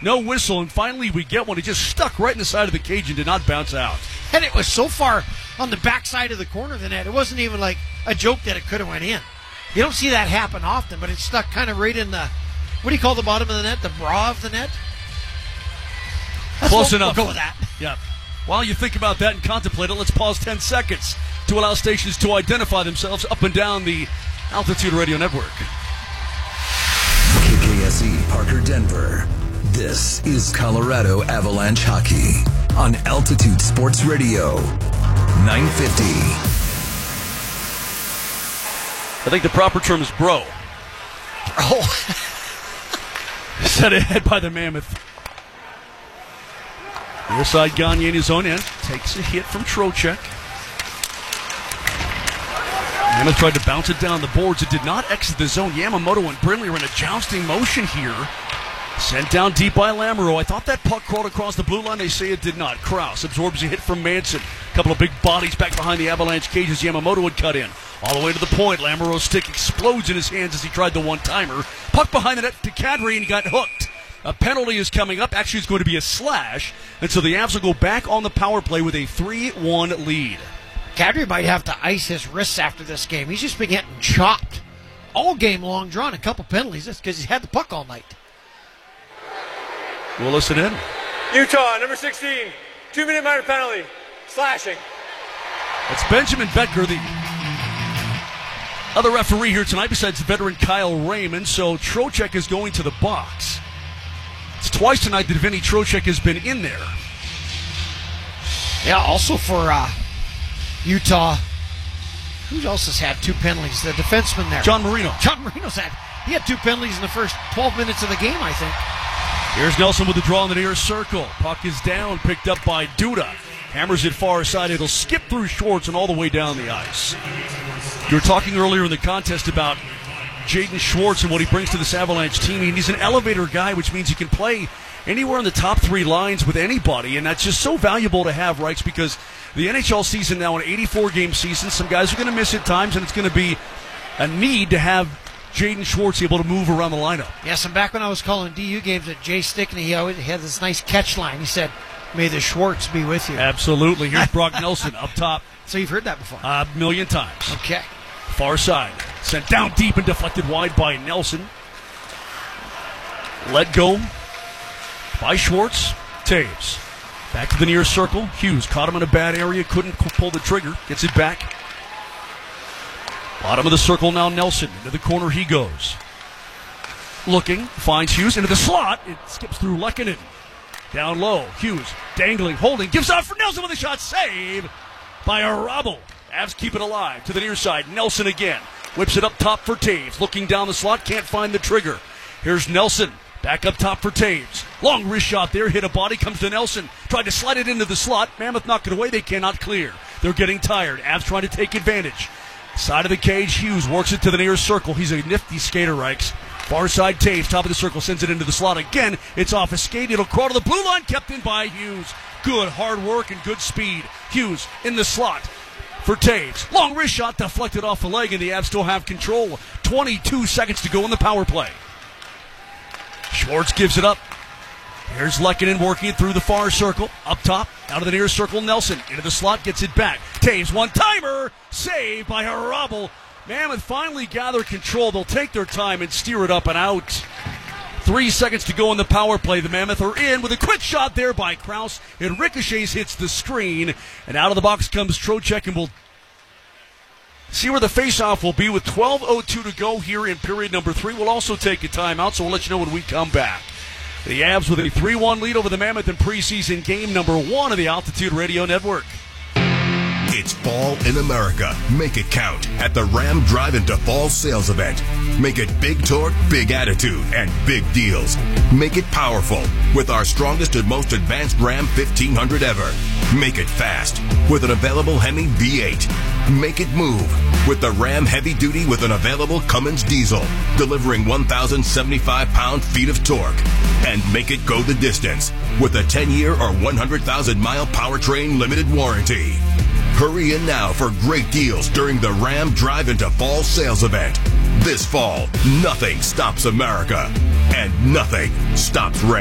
No whistle, and finally we get one. It just stuck right in the side of the cage and did not bounce out. And it was so far on the backside of the corner of the net. It wasn't even like a joke that it could have went in. You don't see that happen often, but it stuck kind of right in the, what do you call the bottom of the net? The bra of the net? Close enough. We'll go with that. Yeah. While you think about that and contemplate it, let's pause 10 seconds to allow stations to identify themselves up and down the Altitude Radio Network. KKSE Parker, Denver. This is Colorado Avalanche Hockey on Altitude Sports Radio, 950. I think the proper term is bro. Set ahead by the Mammoth. Near side, Gagne in his own end. Takes a hit from Trocheck. Mammoth tried to bounce it down the boards. It did not exit the zone. Yamamoto and Brindley are in a jousting motion here. Sent down deep by Lamoureux. I thought that puck crawled across the blue line. They say it did not. Krause absorbs a hit from Manson. A couple of big bodies back behind the Avalanche cages. Yamamoto would cut in. All the way to the point. Lamoureux's stick explodes in his hands as he tried the one-timer. Puck behind the net to Kadri and got hooked. A penalty is coming up. Actually, it's going to be a slash. And so the Avs will go back on the power play with a 3-1 lead. Kadri might have to ice his wrists after this game. He's just been getting chopped all game long, drawn a couple penalties. That's because he's had the puck all night. We'll listen in. Utah, number 16, 2-minute minor penalty, slashing. It's Benjamin Bettger, the other referee here tonight, besides veteran Kyle Raymond. So Trocheck is going to the box. It's twice tonight that Vinny Trocheck has been in there. Yeah, also for Utah, who else has had 2 penalties? The defenseman there. John Marino. John Marino's he had 2 penalties in the first 12 minutes of the game, I think. Here's Nelson with the draw in the near circle. Puck is down, picked up by Duda. Hammers it far side. It'll skip through Schwartz and all the way down the ice. You were talking earlier in the contest about Jaden Schwartz and what he brings to this Avalanche team. He's an elevator guy, which means he can play anywhere in the top 3 lines with anybody, and that's just so valuable to have, Reichs, because the NHL season now, an 84-game season, some guys are going to miss at times, and it's going to be a need to have Jaden Schwartz able to move around the lineup. Yes, and back when I was calling DU games at Jay Stickney, he always had this nice catch line. He said, "May the Schwartz be with you." Absolutely. Here's Brock Nelson up top. So you've heard that before? A million times. Okay. Far side. Sent down deep and deflected wide by Nelson. Let go by Schwartz. Taves. Back to the near circle. Hughes caught him in a bad area. Couldn't pull the trigger. Gets it back. Bottom of the circle now, Nelson. Into the corner he goes. Looking. Finds Hughes into the slot. It skips through Lehkonen. Down low. Hughes dangling, holding. Gives out for Nelson with a shot. Save by Arabo. Avs keep it alive. To the near side. Nelson again. Whips it up top for Taves. Looking down the slot. Can't find the trigger. Here's Nelson. Back up top for Taves. Long wrist shot there. Hit a body. Comes to Nelson. Tried to slide it into the slot. Mammoth knocked it away. They cannot clear. They're getting tired. Avs trying to take advantage. Side of the cage. Hughes works it to the near circle. He's a nifty skater, Reichs. Far side Taves. Top of the circle. Sends it into the slot again. It's off a skate. It'll crawl to the blue line. Kept in by Hughes. Good hard work and good speed. Hughes in the slot for Taves. Long wrist shot deflected off the leg, and the Avs still have control. 22 seconds to go in the power play. Schwartz gives it up. Here's Lehkonen working it through the far circle. Up top, out of the near circle, Nelson. Into the slot, gets it back. Taves, one-timer. Saved by Harabel. Mammoth finally gather control. They'll take their time and steer it up and out. 3 seconds to go in the power play. The Mammoth are in with a quick shot there by Krause. It ricochets, hits the screen, and out of the box comes Trocheck, and we'll see where the faceoff will be with 12:02 to go here in period number 3. We'll also take a timeout, so we'll let you know when we come back. The Avs with a 3-1 lead over the Mammoth in preseason game number 1 of the Altitude Radio Network. It's fall in America. Make it count at the Ram Drive Into Fall sales event. Make it big torque, big attitude, and big deals. Make it powerful with our strongest and most advanced Ram 1500 ever. Make it fast with an available Hemi V8. Make it move with the Ram Heavy Duty with an available Cummins diesel, delivering 1,075 pound-feet of torque. And make it go the distance with a 10-year or 100,000-mile powertrain limited warranty. Hurry in now for great deals during the Ram Drive Into Fall sales event. This fall, nothing stops America, and nothing stops Ram.